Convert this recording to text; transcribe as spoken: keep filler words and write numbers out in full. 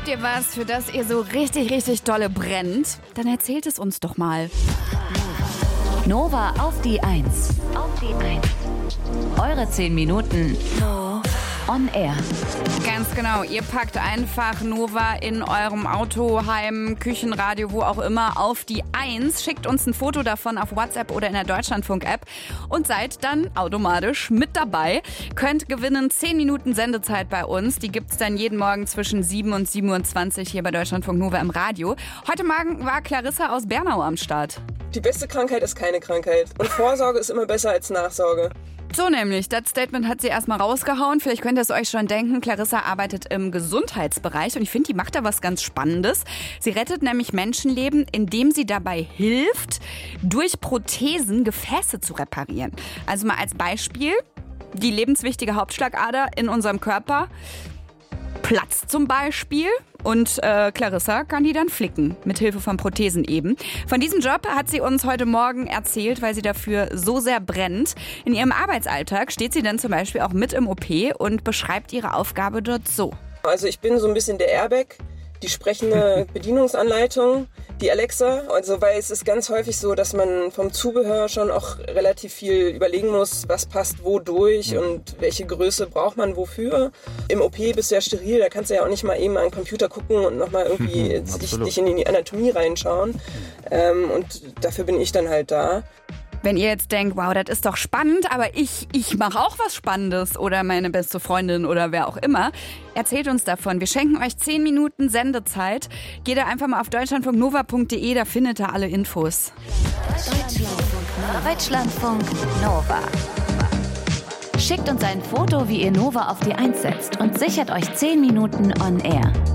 Habt ihr was, für das ihr so richtig, richtig dolle brennt? Dann erzählt es uns doch mal. Nova auf die Eins. Auf die Eins. Eure zehn Minuten on air. Ganz genau, ihr packt einfach Nova in eurem Auto, Heim, Küchenradio, wo auch immer auf die Eins. Schickt uns ein Foto davon auf WhatsApp oder in der Deutschlandfunk-App und seid dann automatisch mit dabei. Könnt gewinnen zehn Minuten Sendezeit bei uns. Die gibt's dann jeden Morgen zwischen sieben und siebenundzwanzig hier bei Deutschlandfunk Nova im Radio. Heute Morgen war Clarissa aus Bernau am Start. Die beste Krankheit ist keine Krankheit. Und Vorsorge ist immer besser als Nachsorge. So nämlich, das Statement hat sie erstmal rausgehauen. Vielleicht könnt ihr es euch schon denken, Clarissa arbeitet im Gesundheitsbereich und ich finde, die macht da was ganz Spannendes. Sie rettet nämlich Menschenleben, indem sie dabei hilft, durch Prothesen Gefäße zu reparieren. Also mal als Beispiel, die lebenswichtige Hauptschlagader in unserem Körper platzt zum Beispiel und äh, Clarissa kann die dann flicken, mit Hilfe von Prothesen eben. Von diesem Job hat sie uns heute Morgen erzählt, weil sie dafür so sehr brennt. In ihrem Arbeitsalltag steht sie dann zum Beispiel auch mit im O P und beschreibt ihre Aufgabe dort so. Also ich bin so ein bisschen der Airbag, die sprechende Bedienungsanleitung, die Alexa. Also weil es ist ganz häufig so, dass man vom Zubehör schon auch relativ viel überlegen muss, was passt wodurch und welche Größe braucht man wofür. Im O P bist du ja steril, da kannst du ja auch nicht mal eben an den Computer gucken und nochmal irgendwie mhm, dich, dich in die Anatomie reinschauen. Ähm, und dafür bin ich dann halt da. Wenn ihr jetzt denkt, wow, das ist doch spannend, aber ich, ich mache auch was Spannendes oder meine beste Freundin oder wer auch immer, erzählt uns davon. Wir schenken euch zehn Minuten Sendezeit. Geht da einfach mal auf deutschlandfunk nova punkt de, da findet ihr alle Infos. Deutschlandfunk, Deutschlandfunk Nova. Schickt uns ein Foto, wie ihr Nova auf die Eins setzt und sichert euch zehn Minuten on air.